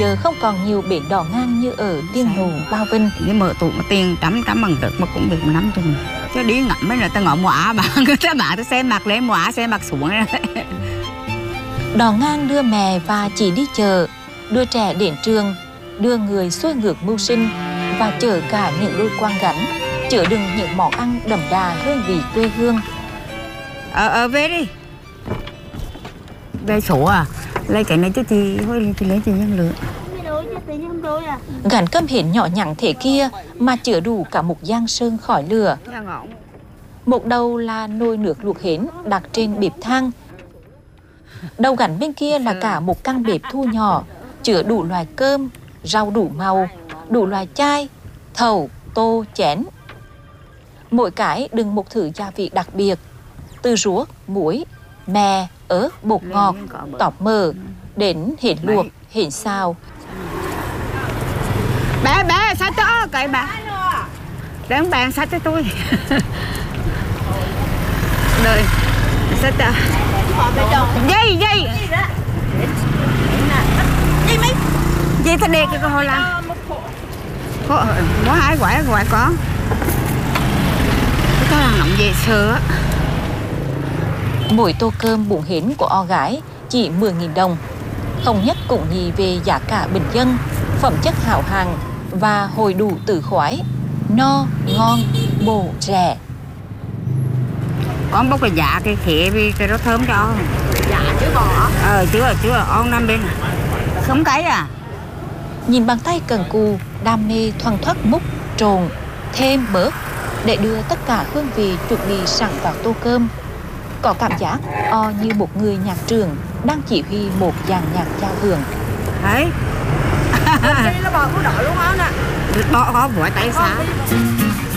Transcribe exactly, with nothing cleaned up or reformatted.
Giờ không còn nhiều bến đò ngang như ở Tiên Nù, Bao Vinh. Cái mở tụ mà tiền trăm trăm bằng được mà cũng được một năm chừng. Chứ đi ngắm mấy là ta ngõ mọa bà, ta bà ta xem mặt lên mọa xem mặt xuống. Đò ngang đưa mẹ và chị đi chợ, đưa trẻ đến trường, đưa người xuôi ngược mưu sinh và chở cả những đôi quang gánh, chở đựng những món ăn đậm đà hương vị quê hương. Ờ ờ về đi. Về sổ à? Lấy cái này cho chị, thôi chị lấy chị nhân lượng. Gánh cơm hến nhỏ nhắn thế kia mà chứa đủ cả một giang sơn khỏi lửa. Một đầu là nồi nước luộc hến đặt trên bếp than. Đầu gánh bên kia là cả một căn bếp thu nhỏ, chứa đủ loại cơm, rau đủ màu, đủ loại chai, thầu, tô, chén. Mỗi cái đựng một thứ gia vị đặc biệt, từ ruốc, muối, mè, ớt, bột ngọt, tỏi mỡ, đến hến luộc, hến xào. Bé, bé, sao cho cái bà. Đáng bàn sao cho tôi. Đời, sao cho. Dây, dây. Dây mấy. Dây thật đẹp cái hồi là. Có, có hai quả, quả có. Cái thằng nọng về sữa. Mỗi tô cơm bún hến của O gái chỉ mười nghìn đồng. Không nhất cũng nhì về giá cả bình dân, phẩm chất hảo hàng và hồi đủ từ khoái, no, ngon, bổ, rẻ. Con bốc cái dạ cái khế vì cái đó thơm cho. Dạ chứ bò. Ờ chứ rồi chứ rồi on năm bên. Không cái à. Nhìn bàn tay cần cù, đam mê thoăn thoắt múc, trộn, thêm bớt để đưa tất cả hương vị chuẩn bị sẵn vào tô cơm. Có cảm giác O như một người nhạc trưởng đang chỉ huy một dàn nhạc giao hưởng. Đấy. Nó bò có đỏ luôn á nè. Bò có vội tay xa.